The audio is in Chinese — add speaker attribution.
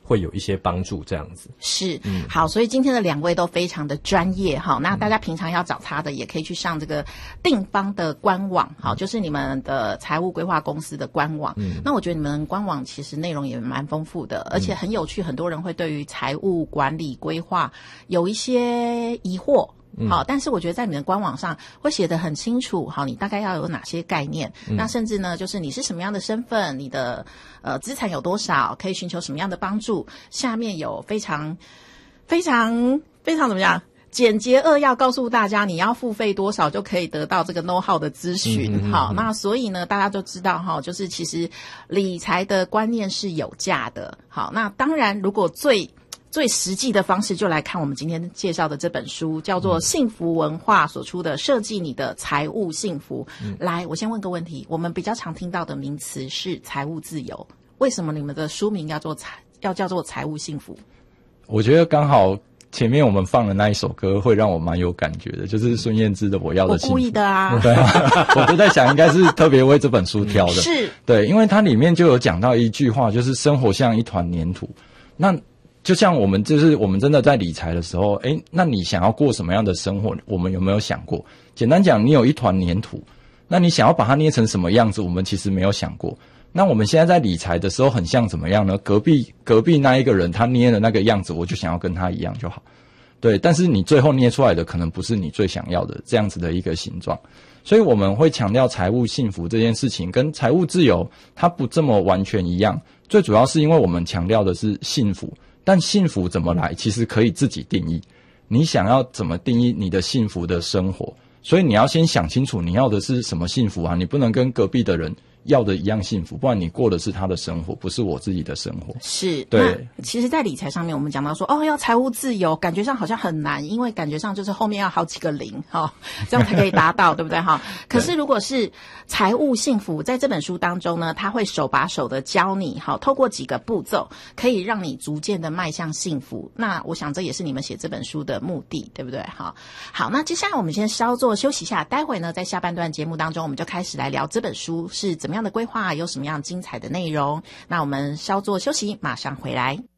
Speaker 1: 会有一些帮助这样子。
Speaker 2: 是，好，所以今天的两位都非常的专业哈。那大家平常要找他的，也可以去上这个定方的官网，好，就是你们的财务规划公司的官网。那我觉得你们官网其实内容也蛮丰富的，而且很有趣，很多人会对于财务管理规划有一些疑惑。好，但是我觉得在你们的官网上会写得很清楚，好，你大概要有哪些概念，那甚至呢，就是你是什么样的身份，你的资产有多少，可以寻求什么样的帮助，下面有非常怎么样？简洁扼要告诉大家你要付费多少就可以得到这个 know how 的咨询。好，那所以呢大家就知道哈，就是其实理财的观念是有价的。好，那当然如果最实际的方式就来看我们今天介绍的这本书，叫做幸福文化所出的设计你的财务幸福。来，我先问个问题，我们比较常听到的名词是财务自由，为什么你们的书名要叫做财务幸福？
Speaker 3: 我觉得刚好前面我们放的那一首歌会让我蛮有感觉的，就是孙燕姿的我要的幸福。
Speaker 2: 我故意的啊。
Speaker 3: 对啊，我就在想应该是特别为这本书挑的。
Speaker 2: 是，
Speaker 3: 对，因为它里面就有讲到一句话，就是生活像一团粘土。那就像我们真的在理财的时候，那你想要过什么样的生活，我们有没有想过？简单讲，你有一团粘土，那你想要把它捏成什么样子，我们其实没有想过。那我们现在在理财的时候很像怎么样呢？隔壁那一个人他捏的那个样子，我就想要跟他一样就好。对，但是你最后捏出来的可能不是你最想要的这样子的一个形状。所以我们会强调财务幸福这件事情跟财务自由它不这么完全一样，最主要是因为我们强调的是幸福，但幸福怎么来其实可以自己定义，你想要怎么定义你的幸福的生活，所以你要先想清楚你要的是什么幸福啊，你不能跟隔壁的人要的一样幸福，不然你过的是他的生活，不是我自己的生活。
Speaker 2: 是，
Speaker 3: 对。
Speaker 2: 那其实在理财上面我们讲到说要财务自由，感觉上好像很难，因为感觉上就是后面要好几个零这样才可以达到对不对可是如果是财务幸福，在这本书当中呢，他会手把手的教你透过几个步骤可以让你逐渐的迈向幸福。那我想这也是你们写这本书的目的，对不对？好，那接下来我们先稍作休息一下，待会呢在下半段节目当中我们就开始来聊这本书是怎么样的规划，有什么样精彩的内容。那我们稍作休息，马上回来。